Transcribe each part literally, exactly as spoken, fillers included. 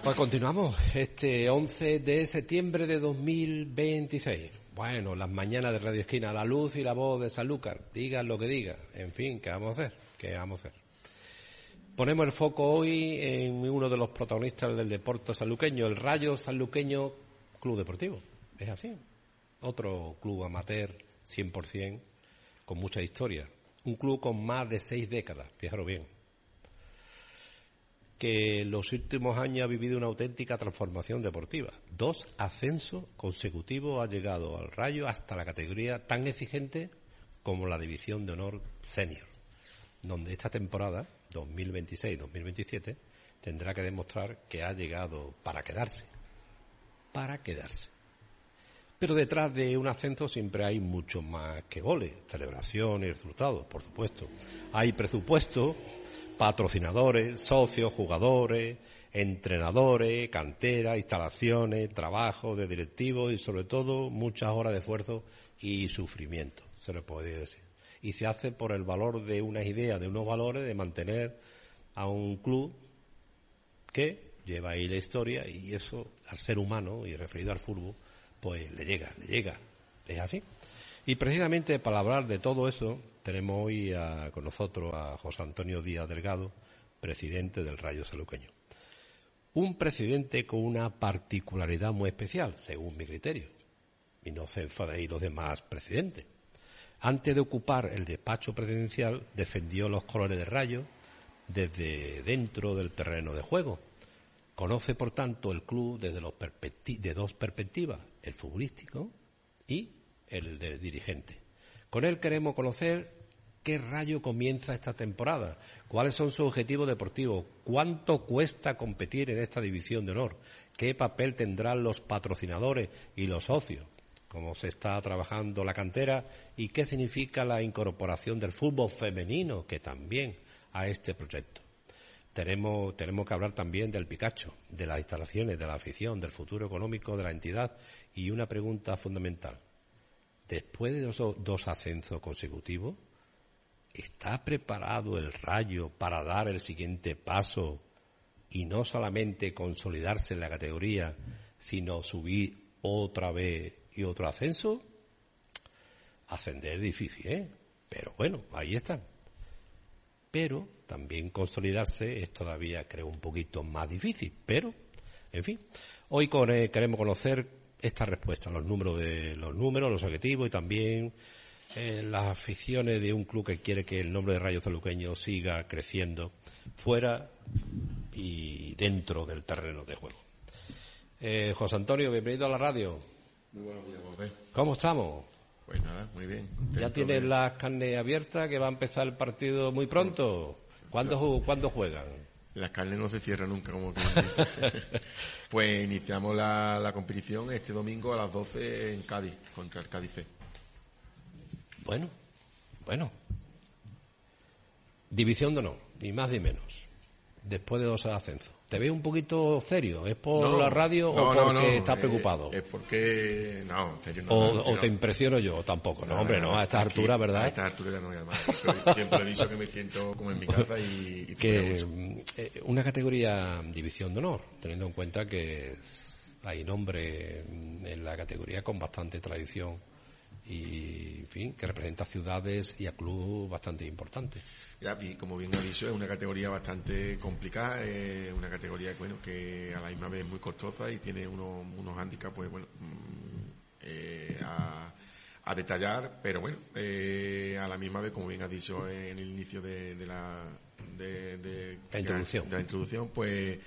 Pues continuamos, este once de septiembre de dos mil veintiséis. Bueno, las mañanas de Radio Esquina, la luz y la voz de Sanlúcar, digan lo que digan, en fin, ¿qué vamos a hacer? ¿Qué vamos a hacer? Ponemos el foco hoy en uno de los protagonistas del deporte sanluqueño, el Rayo Sanluqueño Club Deportivo. Es así, otro club amateur cien por ciento, con mucha historia. Un club con más de seis décadas, fijaros bien, que en los últimos años ha vivido una auténtica transformación deportiva. Dos ascensos consecutivos ha llegado al Rayo hasta la categoría tan exigente como la División de Honor Senior, donde esta temporada, dos mil veintiséis dos mil veintisiete, tendrá que demostrar que ha llegado para quedarse. Para quedarse. Pero detrás de un ascenso siempre hay mucho más que goles, celebraciones y resultados, por supuesto. Hay presupuesto, patrocinadores, socios, jugadores, entrenadores, cantera, instalaciones, trabajo de directivos y sobre todo muchas horas de esfuerzo y sufrimiento, se le puede decir. Y se hace por el valor de unas ideas, de unos valores, de mantener a un club que lleva ahí la historia, y eso al ser humano y referido al fútbol pues le llega, le llega, es así. Y precisamente para hablar de todo eso tenemos hoy a, con nosotros a José Antonio Díaz Delgado, presidente del Rayo Sanluqueño. Un presidente con una particularidad muy especial, según mi criterio, y no se enfadéis los demás presidentes. Antes de ocupar el despacho presidencial, defendió los colores del Rayo desde dentro del terreno de juego. Conoce, por tanto, el club desde los perspecti- de dos perspectivas, el futbolístico y el de dirigente. Con él queremos conocer qué Rayo comienza esta temporada, cuáles son sus objetivos deportivos, cuánto cuesta competir en esta división de honor, qué papel tendrán los patrocinadores y los socios, cómo se está trabajando la cantera y qué significa la incorporación del fútbol femenino, que también a este proyecto. Tenemos, tenemos que hablar también del Picacho, de las instalaciones, de la afición, del futuro económico de la entidad y una pregunta fundamental. Después de dos, dos ascensos consecutivos, ¿está preparado el Rayo para dar el siguiente paso y no solamente consolidarse en la categoría, sino subir otra vez y otro ascenso? Ascender es difícil, ¿eh? Pero bueno, ahí están. Pero también consolidarse es todavía, creo, un poquito más difícil. Pero, en fin, hoy con, eh, queremos conocer esta respuesta, los números, de los números, los objetivos y también eh, las aficiones de un club que quiere que el nombre de Rayo Sanluqueño siga creciendo fuera y dentro del terreno de juego. Eh, José Antonio, bienvenido a la radio. Muy buenos días, José. ¿Cómo estamos? Pues nada, muy bien. ¿Ya tienes las carnes abiertas, que va a empezar el partido muy pronto? ¿Cuándo, ¿cuándo juegan? Las carnes no se cierran nunca, como que Pues iniciamos la, la competición este domingo a las doce en Cádiz, contra el Cádiz C. Bueno, bueno. División de honor, ni más ni menos. Después de dos ascensos. ¿Te ves un poquito serio? ¿Es por no, la radio no, o no, porque no, estás eh, preocupado? Es porque... No, en serio no. O, no, o no. te impresiono yo, tampoco. No, no hombre, no, a esta aquí, altura, ¿verdad? A esta altura ya no, además. Siempre he dicho que me siento como en mi casa y... y que eh, una categoría división de honor, teniendo en cuenta que hay nombre en la categoría con bastante tradición y, en fin, que representa ciudades y a clubes bastante importantes. Ya, y como bien ha dicho, es una categoría bastante complicada, es una categoría bueno, que a la misma vez es muy costosa y tiene unos, unos hándicaps, pues bueno, eh, a, a detallar, pero bueno, eh, a la misma vez, como bien ha dicho en el inicio de, de la de, de, la introducción, de la introducción, pues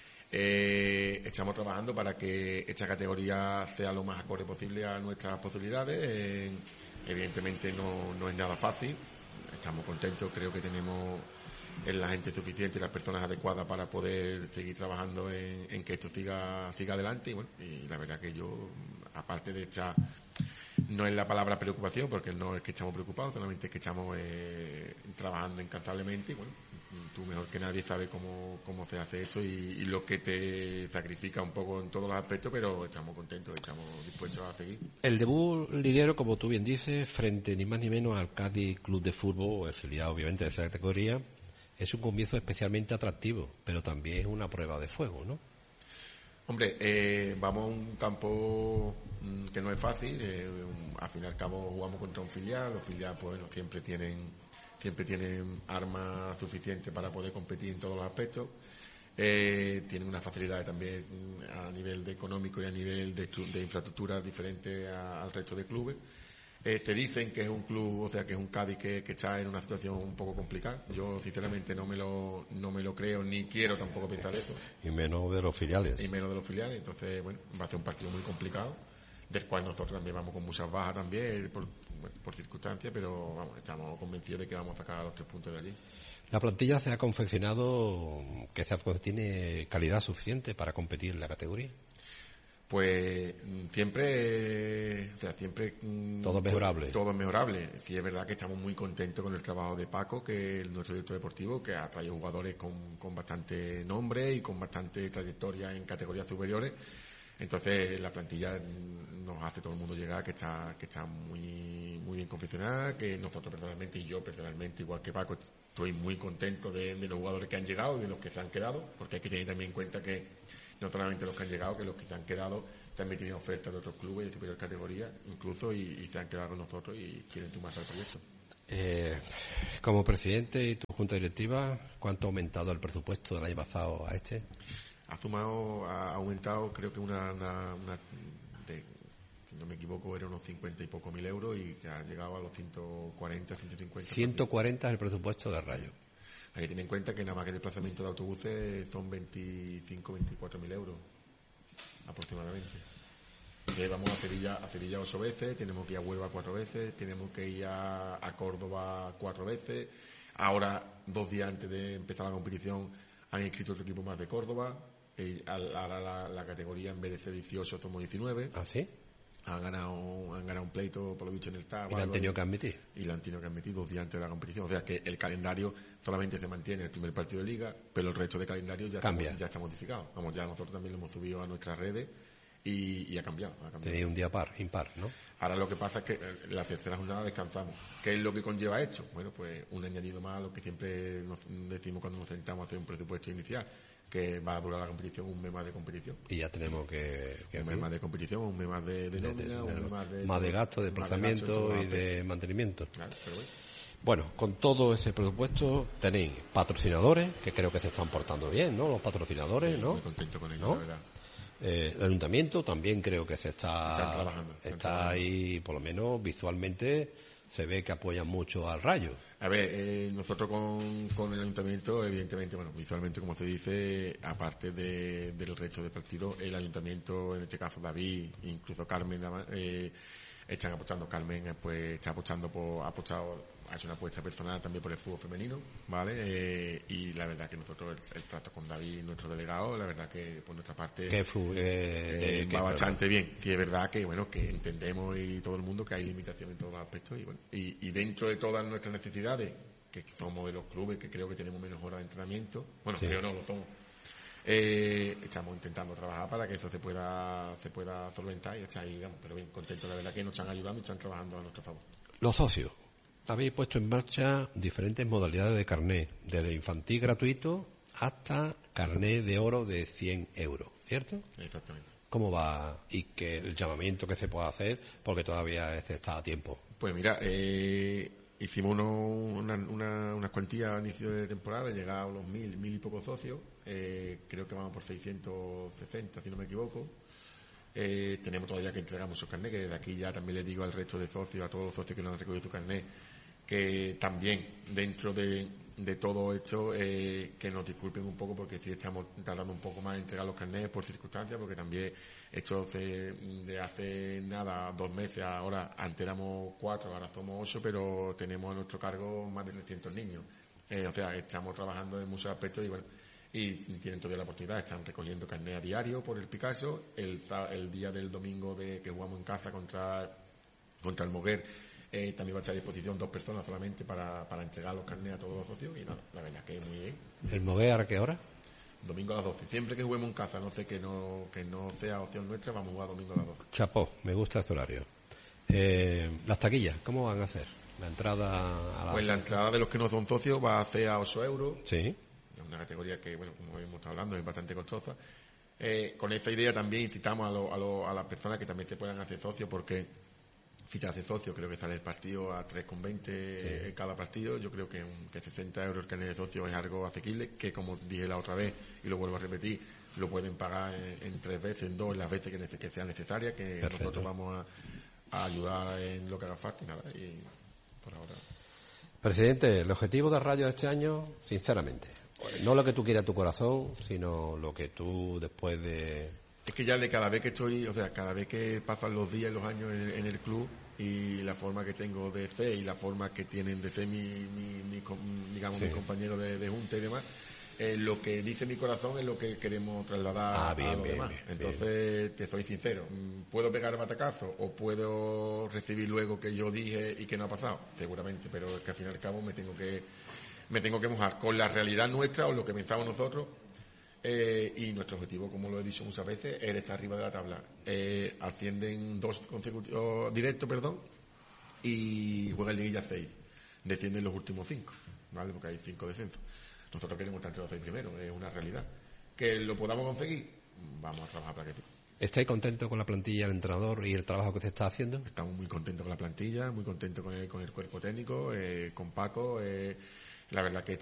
eh, estamos trabajando para que esta categoría sea lo más acorde posible a nuestras posibilidades. Eh, evidentemente no, no es nada fácil. Estamos contentos, creo que tenemos la gente suficiente y las personas adecuadas para poder seguir trabajando en, en que esto siga siga adelante. Y bueno, y la verdad que yo, aparte de esta, no es la palabra preocupación, porque no es que estamos preocupados, solamente es que estamos eh, trabajando incansablemente. Y bueno, tú mejor que nadie sabes cómo, cómo se hace esto y, y lo que te sacrifica un poco en todos los aspectos, pero estamos contentos y estamos dispuestos a seguir. El debut liguero, como tú bien dices, frente ni más ni menos al Cádiz Club de Fútbol, afiliado obviamente de esa categoría, es un comienzo especialmente atractivo, pero también es una prueba de fuego, ¿no? Hombre, eh, vamos a un campo mm, que no es fácil. Eh, un, al fin y al cabo jugamos contra un filial. Los filiales, pues, bueno, siempre tienen siempre tienen armas suficientes para poder competir en todos los aspectos. Eh, tienen unas facilidades también a nivel de económico y a nivel de, de infraestructura diferentes a, al resto de clubes. Eh, te dicen que es un club, o sea, que es un Cádiz que, que está en una situación un poco complicada. Yo, sinceramente, no me lo no me lo creo ni quiero tampoco pensar eso. Y menos de los filiales. Y menos de los filiales. Entonces, bueno, va a ser un partido muy complicado, del cual nosotros también vamos con muchas bajas también, por, bueno, por circunstancias, pero vamos, estamos convencidos de que vamos a sacar los tres puntos de allí. La plantilla se ha confeccionado, que se ha, tiene calidad suficiente para competir en la categoría. Pues siempre, o sea, siempre todo es mejorable. Todo es mejorable. Sí, es verdad que estamos muy contentos con el trabajo de Paco, que es nuestro director deportivo, que ha traído jugadores con, con bastante nombre y con bastante trayectoria en categorías superiores. Entonces la plantilla nos hace todo el mundo llegar que está que está muy muy bien confeccionada, que nosotros personalmente y yo personalmente, igual que Paco, estoy muy contento de, de los jugadores que han llegado y de los que se han quedado, porque hay que tener también en cuenta que no solamente los que han llegado, que los que se han quedado también tienen ofertas de otros clubes de superior categoría, incluso, y, y se han quedado con nosotros y quieren sumarse al proyecto. Eh, como presidente y tu junta directiva, ¿cuánto ha aumentado el presupuesto del año pasado a este? Ha sumado, ha aumentado, creo que una, una, una de, si no me equivoco, eran unos cincuenta y poco mil euros y que ha llegado a los ciento cuarenta, ciento cincuenta. ciento cuarenta es el presupuesto de Rayo. Hay que tener en cuenta que nada más que el desplazamiento de autobuses son veinticinco, veinticuatro mil euros aproximadamente. Entonces vamos a Sevilla, a Sevilla ocho veces, tenemos que ir a Huelva cuatro veces, tenemos que ir a, a Córdoba cuatro veces. Ahora, dos días antes de empezar la competición, han inscrito otro equipo más de Córdoba. Eh, ahora la, la categoría, en vez de ser dieciocho, somos diecinueve. ¿Ah, sí? Han ganado, han ganado un pleito, por lo dicho, en el T A B. Y lo han tenido que admitir. Y lo han tenido que admitir dos días antes de la competición. O sea que el calendario solamente se mantiene el primer partido de liga, pero el resto de calendario ya, Cambia. Está, ya está modificado. Vamos, ya nosotros también lo hemos subido a nuestras redes y, y ha cambiado. Ha cambiado. Tenéis un día par, impar, ¿no? Ahora lo que pasa es que la tercera jornada descansamos. ¿Qué es lo que conlleva esto? Bueno, pues un añadido más a lo que siempre nos decimos cuando nos sentamos a hacer un presupuesto inicial, que va a durar la competición un mes más de competición. Y ya tenemos que... que un mes más de competición, un mes más de, de, de, nómina, de, de, un mes más de... Más de gasto, de desplazamiento y de mantenimiento. Claro, pero bueno. Bueno, con todo ese presupuesto tenéis patrocinadores, que creo que se están portando bien, ¿no? Los patrocinadores, sí, ¿no? Muy contento con ellos, ¿no? la verdad. Eh, el ayuntamiento también creo que se está... Están trabajando. Están está trabajando. ahí, por lo menos visualmente, se ve que apoyan mucho al Rayo. A ver, eh, nosotros con, con el ayuntamiento, evidentemente, bueno, visualmente, como se dice, aparte de, del resto de partidos, el ayuntamiento, en este caso David, incluso Carmen, eh, están apostando. Carmen, pues, está apostando por, ha apostado, ha hecho una apuesta personal también por el fútbol femenino, ¿vale? Eh, y la verdad que nosotros, el, el trato con David, nuestro delegado, la verdad que por nuestra parte que flu, eh, eh, va bastante bien. Sí, es verdad que, bueno, que entendemos y todo el mundo que hay limitaciones en todos los aspectos y, bueno, y, y dentro de todas nuestras necesidades, que somos de los clubes que creo que tenemos menos horas de entrenamiento, bueno, sí. creo no, lo somos, eh, estamos intentando trabajar para que eso se pueda se pueda solventar y está ahí, digamos, pero bien contentos, la verdad que nos están ayudando y están trabajando a nuestro favor. Los socios. Habéis puesto en marcha diferentes modalidades de carné, desde infantil gratuito hasta carné de oro de cien euros, ¿cierto? Exactamente. ¿Cómo va? Y que el llamamiento que se pueda hacer, porque todavía este está a tiempo. Pues mira, eh, hicimos uno, una, una, unas cuantías a inicio de temporada, llegaron a los mil, mil y pocos socios, eh, creo que vamos por seiscientos sesenta, si no me equivoco. Eh, tenemos todavía que entregar muchos carnés, que desde aquí ya también les digo al resto de socios, a todos los socios que no han recogido su carnet, que también dentro de, de todo esto eh, que nos disculpen un poco porque sí estamos tardando un poco más en entregar los carnés por circunstancias, porque también esto se, de hace nada, dos meses, ahora antes éramos cuatro, ahora somos ocho, pero tenemos a nuestro cargo más de trescientos niños. Eh, o sea, estamos trabajando en muchos aspectos y bueno, y tienen todavía la oportunidad, están recogiendo carnet a diario por el Picasso. El, el día del domingo de que jugamos en casa contra, contra el Moguer, eh, también va a estar a disposición dos personas solamente para, para entregar los carnets a todos los socios y nada, la verdad que muy bien. ¿El Moguer a qué hora? Domingo a las doce. Siempre que juguemos en casa, no sé que no, que no sea opción nuestra, vamos a jugar domingo a las doce. Chapó, me gusta este horario. Eh, las taquillas, ¿cómo van a hacer? La entrada a la... Pues la entrada de los que no son socios va a ser a ocho euros. Sí. Es una categoría que, bueno, como hemos estado hablando, es bastante costosa. Eh, con esta idea también incitamos a, lo, a, lo, a las personas que también se puedan hacer socios, porque si te haces socio creo que sale el partido a tres con veinte sí. cada partido. Yo creo que, un, que sesenta euros el carnet de socio es algo asequible, que como dije la otra vez y lo vuelvo a repetir, lo pueden pagar en, en tres veces, en dos, en las veces que, que sea necesaria, que Perfecto. Nosotros vamos a, a ayudar en lo que haga falta y nada, y por ahora. Presidente, el objetivo de Rayo este año, sinceramente, no lo que tú quieras tu corazón, sino lo que tú después de... Es que ya de cada vez que estoy, o sea, cada vez que pasan los días y los años en, en el club y la forma que tengo de fe y la forma que tienen de fe mi, mi, mi digamos, sí. mis compañeros de, de junta y demás, eh, lo que dice mi corazón es lo que queremos trasladar ah, bien, a los bien, demás. Bien, Entonces, bien. te soy sincero, ¿puedo pegar batacazo o puedo recibir luego que yo dije y que no ha pasado? Seguramente, pero es que al fin y al cabo me tengo que me tengo que mojar con la realidad nuestra o lo que pensamos nosotros. Eh, y nuestro objetivo, como lo he dicho muchas veces, es estar arriba de la tabla. Eh, ascienden dos consecutivos directos, perdón, y juega el Liguilla seis. Descienden los últimos cinco, ¿vale? Porque hay cinco descensos. Nosotros queremos estar entre los seis primeros, es una realidad. Que lo podamos conseguir, vamos a trabajar para que sí. ¿Estáis contentos con la plantilla, el entrenador y el trabajo que se está haciendo? Estamos muy contentos con la plantilla, muy contentos con el, con el cuerpo técnico, eh, con Paco. Eh, la verdad que